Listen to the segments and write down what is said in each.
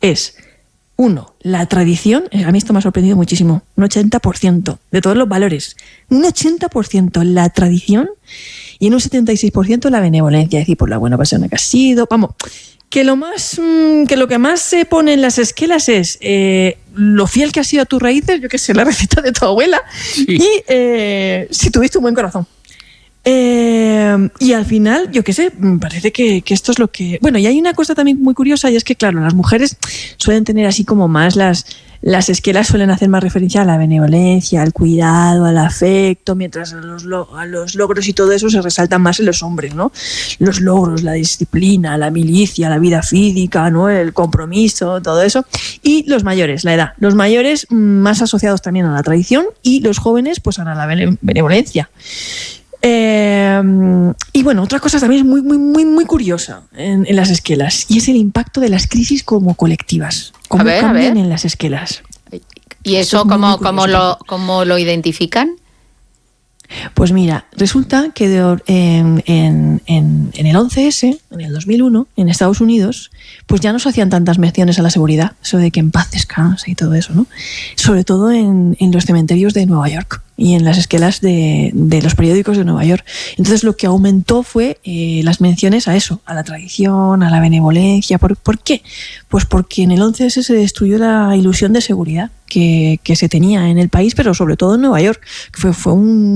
es, uno, la tradición. A mí esto me ha sorprendido muchísimo. Un 80% de todos los valores. Un 80% la tradición y en un 76% la benevolencia. Es decir, por la buena persona que has sido. Vamos, que lo que más se pone en las esquelas es lo fiel que has sido a tus raíces, yo qué sé, la receta de tu abuela, sí. Y si tuviste un buen corazón. Y al final, yo qué sé, parece que esto es lo que... Bueno, y hay una cosa también muy curiosa, y es que, claro, las mujeres suelen tener así como más las esquelas suelen hacer más referencia a la benevolencia, al cuidado, al afecto, mientras a los logros y todo eso se resaltan más en los hombres, ¿no? Los logros, la disciplina, la milicia, la vida física, ¿no? El compromiso, todo eso. Y los mayores, la edad. Los mayores más asociados también a la tradición y los jóvenes pues a la benevolencia. Y bueno, otra cosa también es muy curiosa en las esquelas, y es el impacto de las crisis como colectivas. ¿Cómo cambian en las esquelas? ¿Y eso cómo lo identifican? Pues mira, resulta que en el 11S, en el 2001, en Estados Unidos, pues ya no se hacían tantas menciones a la seguridad, eso de que en paz descanse y todo eso, ¿no? Sobre todo en los cementerios de Nueva York y en las esquelas de los periódicos de Nueva York. Entonces lo que aumentó fue las menciones a eso, a la tradición, a la benevolencia. ¿Por qué? Pues porque en el 11S se destruyó la ilusión de seguridad que se tenía en el país, pero sobre todo en Nueva York, que fue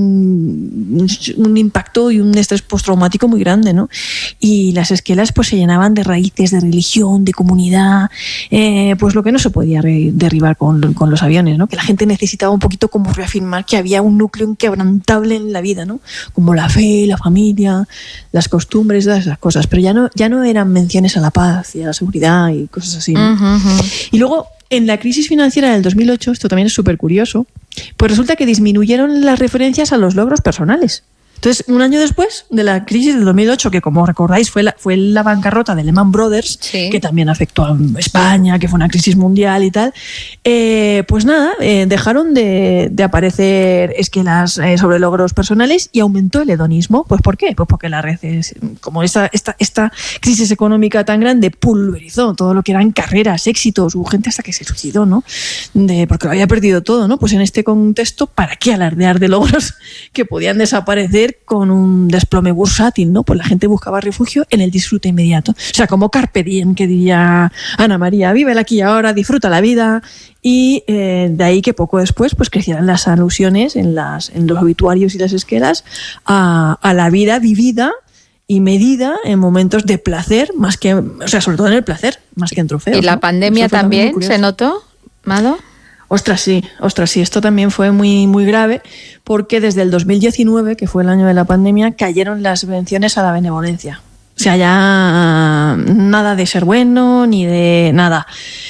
un impacto y un estrés postraumático muy grande, ¿no? Y las esquelas pues se llenaban de raíces, de religión, de comunidad, pues lo que no se podía derribar con los aviones, ¿no? Que la gente necesitaba un poquito como reafirmar que había un núcleo inquebrantable en la vida, ¿no? Como la fe, la familia, las costumbres, todas esas cosas, pero ya no eran menciones a la paz y a la seguridad y cosas así, ¿no? Uh-huh. Y luego, en la crisis financiera del 2008, esto también es súper curioso, pues resulta que disminuyeron las referencias a los logros personales. Entonces, un año después de la crisis del 2008, que como recordáis fue la bancarrota de Lehman Brothers, sí, que también afectó a España, que fue una crisis mundial y tal, pues nada, dejaron de aparecer esquelas sobre logros personales y aumentó el hedonismo. ¿Pues por qué? Pues porque la red, como esta crisis económica tan grande pulverizó todo lo que eran carreras, éxitos, hubo gente hasta que se suicidó, ¿no? Porque lo había perdido todo, ¿no? Pues en este contexto, ¿para qué alardear de logros que podían desaparecer con un desplome bursátil, ¿no? Pues la gente buscaba refugio en el disfrute inmediato. O sea, como carpe diem, que diría Ana María, vive el aquí y ahora, disfruta la vida. Y de ahí que poco después pues crecieran las alusiones en los obituarios y las esquelas a la vida vivida y medida en momentos de placer, más que, o sea, sobre todo en el placer, más que en trofeos. ¿Y la pandemia también se notó, Mado? Ostras, sí, esto también fue muy grave, porque desde el 2019, que fue el año de la pandemia, cayeron las menciones a la benevolencia. O sea, ya nada de ser bueno, ni de nada.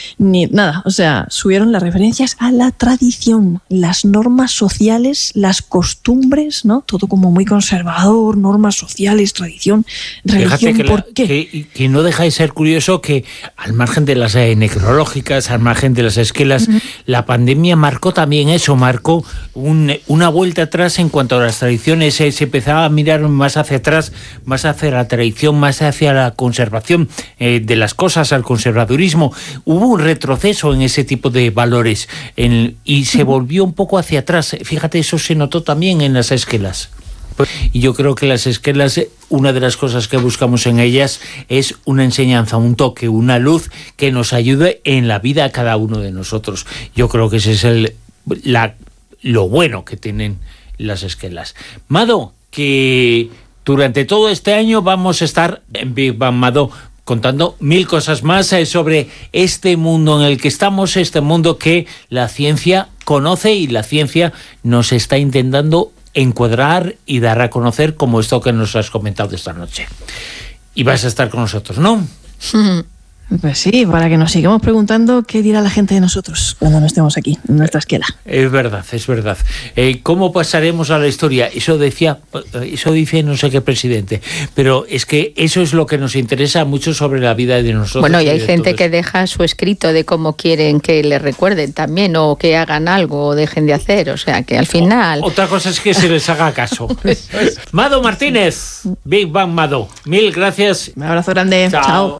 O sea, subieron las referencias a la tradición, las normas sociales, las costumbres, ¿no? Todo como muy conservador, normas sociales, tradición, religión. ¿Por qué? Que no deja de ser curioso que, al margen de las necrológicas, al margen de las esquelas, la pandemia marcó también eso, marcó una vuelta atrás en cuanto a las tradiciones. Se empezaba a mirar más hacia atrás, más hacia la tradición, más hacia la conservación de las cosas, al conservadurismo. Hubo un retroceso en ese tipo de valores y se volvió un poco hacia atrás. Fíjate, eso se notó también en las esquelas. Y yo creo que las esquelas, una de las cosas que buscamos en ellas es una enseñanza, un toque, una luz que nos ayude en la vida a cada uno de nosotros. Yo creo que ese es lo bueno que tienen las esquelas. Mado, que durante todo este año vamos a estar en Big Bang Mado contando 1000 cosas más sobre este mundo en el que estamos, este mundo que la ciencia conoce y la ciencia nos está intentando encuadrar y dar a conocer, como esto que nos has comentado esta noche. Y vas a estar con nosotros, ¿no? Pues sí, para que nos sigamos preguntando qué dirá la gente de nosotros cuando no estemos aquí, en nuestra esquela. Es verdad. ¿Cómo pasaremos a la historia? Eso dice no sé qué presidente, pero es que eso es lo que nos interesa mucho sobre la vida de nosotros. Bueno, y hay gente que deja su escrito de cómo quieren que le recuerden también, o que hagan algo o dejen de hacer, o sea que al final... Otra cosa es que se les haga caso. Mado Martínez, Big Bang Mado, 1000 gracias. Un abrazo grande, chao.